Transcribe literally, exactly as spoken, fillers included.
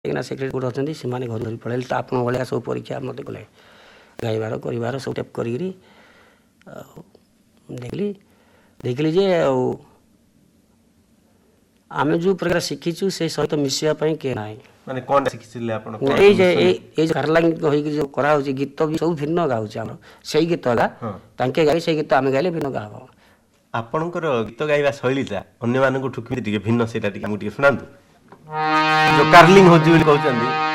कहीं secretary good अच्छा से घर धरी पड़े तो आप भाया सब परीक्षा मत कले गाइबार कर सब टेप कर देखली देखली जे आम जो प्रकार शिखीचु से सहित मिसापी किए ना माने कौन शिखिले आपण ए जे ए जे कारलांग होई जो करा होची गीत भी सब भिन्न गाउची हम सेही गीत गा तांके गाई सेही गीत आमे गाइले भिन्न गाबो आपणकर गीत गाइबा शैलीटा अन्य मानकु ठुकी भिन्न सेटा टिके मु टिके सुनांतु जो कार्लिंग होची बोली कहउचंदी